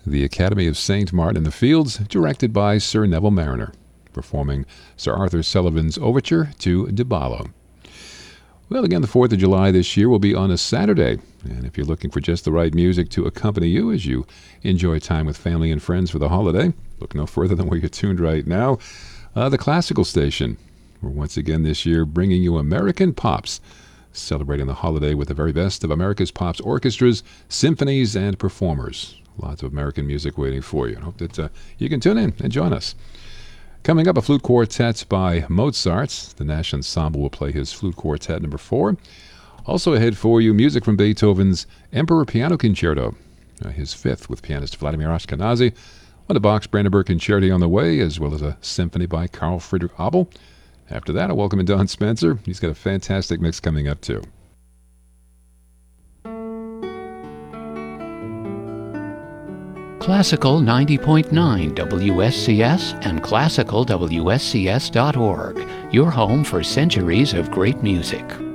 the Academy of St. Martin in the Fields, directed by Sir Neville Mariner, performing Sir Arthur Sullivan's overture to Diballo. Well, again, the 4th of July this year will be on a Saturday, and if you're looking for just the right music to accompany you as you enjoy time with family and friends for the holiday, look no further than where you're tuned right now, the Classical Station. We're once again this year bringing you American Pops, celebrating the holiday with the very best of America's Pops orchestras, symphonies, and performers. Lots of American music waiting for you. I hope that you can tune in and join us. Coming up, a flute quartet by Mozart. The Nash Ensemble will play his Flute Quartet number 4. Also ahead for you, music from Beethoven's Emperor Piano Concerto, his 5th with pianist Vladimir Ashkenazy, a Bach's Brandenburg Concerti on the way, as well as a symphony by Carl Friedrich Abel. After that, I'll welcome in Don Spencer. He's got a fantastic mix coming up, too. Classical 90.9 WSCS and classicalwscs.org, your home for centuries of great music.